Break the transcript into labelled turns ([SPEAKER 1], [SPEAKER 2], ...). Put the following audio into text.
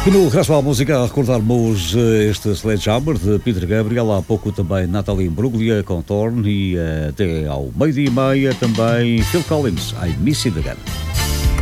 [SPEAKER 1] E no Resto à Música, a recordarmos este Sledgehammer de Peter Gabriel, há pouco também Natalie Imbruglia com Thorn e até ao meio-dia e meia também Phil Collins, I Miss It Again.